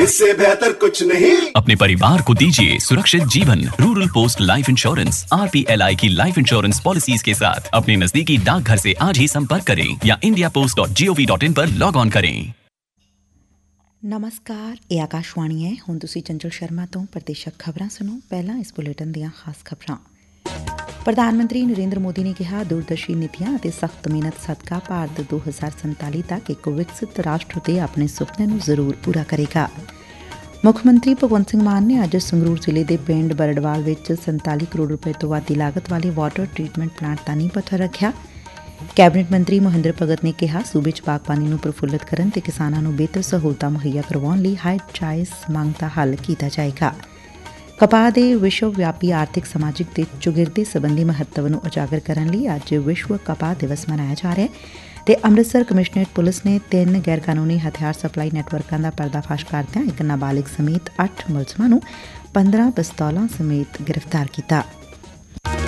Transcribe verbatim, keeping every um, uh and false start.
इससे बेहतर कुछ नहीं। अपने परिवार को दीजिए सुरक्षित जीवन। Rural post life insurance R P L I की लाइफ इंश्योरेंस पॉलिसीज के साथ अपने नजदीकी डाकघर से आज ही संपर्क करें या India post dot G O V dot in पर लॉग ऑन करें। ਨਮਸਕਾਰ, ਇਹ ਆਕਾਸ਼ਵਾਣੀ ਹੈ। ਹੁਣ ਤੁਸੀਂ ਚੰਚਲ ਸ਼ਰਮਾ ਤੋਂ ਪ੍ਰਦੇਸ਼ਕ ਖਬਰਾਂ ਸੁਣੋ। ਪਹਿਲਾਂ ਇਸ ਬੁਲੇਟਿਨ ਦੀਆਂ ਖਾਸ ਖਬਰਾਂ। ਪ੍ਰਧਾਨ ਮੰਤਰੀ ਨਰਿੰਦਰ ਮੋਦੀ ਨੇ ਕਿਹਾ, ਦੂਰਦਰਸ਼ੀ ਨੀਤੀਆਂ ਅਤੇ ਸਖ਼ਤ ਮਿਹਨਤ ਸਦਕਾ ਭਾਰਤ ਦੋ ਹਜ਼ਾਰ ਸੰਤਾਲੀ ਤੱਕ ਇੱਕ ਵਿਕਸਿਤ ਰਾਸ਼ਟਰ ਦੇ ਆਪਣੇ ਸੁਪਨੇ ਨੂੰ ਜ਼ਰੂਰ ਪੂਰਾ ਕਰੇਗਾ। ਮੁੱਖ ਮੰਤਰੀ ਭਗਵੰਤ ਸਿੰਘ ਮਾਨ ਨੇ ਅੱਜ ਸੰਗਰੂਰ ਜ਼ਿਲ੍ਹੇ ਦੇ ਪਿੰਡ ਬਰੜਵਾਲ ਵਿੱਚ ਸੰਤਾਲੀ ਕਰੋੜ ਰੁਪਏ ਤੋਂ ਵੱਧ ਦੀ ਲਾਗਤ ਵਾਲੇ ਵਾਟਰ ਟਰੀਟਮੈਂਟ ਪਲਾਂਟ ਦਾ ਨੀਂਹ ਪੱਥਰ ਰੱਖਿਆ। ਕੈਬਨਿਟ ਮੰਤਰੀ ਮਹਿੰਦਰ ਭਗਤ ਨੇ ਕਿਹਾ, ਸੂਬੇ 'ਚ ਬਾਗਬਾਨੀ ਨੂੰ ਪ੍ਰਫੁੱਲਿਤ ਕਰਨ ਤੇ ਕਿਸਾਨਾਂ ਨੂੰ ਬਿਹਤਰ ਸਹੂਲਤਾਂ ਮੁਹੱਈਆ ਕਰਵਾਉਣ ਲਈ ਹਾਈ ਚਾਈਸ ਮੰਗ ਦਾ ਹੱਲ ਕੀਤਾ ਜਾਏਗਾ। ਕਪਾਹ ਦੇ ਵਿਸ਼ਵ ਵਿਆਪੀ ਆਰਥਿਕ, ਸਮਾਜਿਕ ਤੇ ਚੌਗਿਰਦੇ ਸਬੰਧੀ ਮਹੱਤਵ ਨੂੰ ਉਜਾਗਰ ਕਰਨ ਲਈ ਅੱਜ ਵਿਸ਼ਵ ਕਪਾਹ ਦਿਵਸ ਮਨਾਇਆ ਜਾ ਰਿਹਾ ਹੈ ਤੇ ਅੰਮ੍ਰਿਤਸਰ ਕਮਿਸ਼ਨਰੇਟ ਪੁਲਿਸ ਨੇ ਤਿੰਨ ਗੈਰ ਕਾਨੂੰਨੀ ਹਥਿਆਰ ਸਪਲਾਈ ਨੈਟਵਰਕਾਂ ਦਾ ਪਰਦਾਫਾਸ਼ ਕਰਦਿਆਂ ਇੱਕ ਨਾਬਾਲਿਗ ਸਮੇਤ ਅੱਠ ਮੁਲਜ਼ਮਾਂ ਨੂੰ ਪੰਦਰਾਂ ਪਿਸਤੌਲਾਂ ਸਮੇਤ ਗ੍ਰਿਫਤਾਰ ਕੀਤਾ।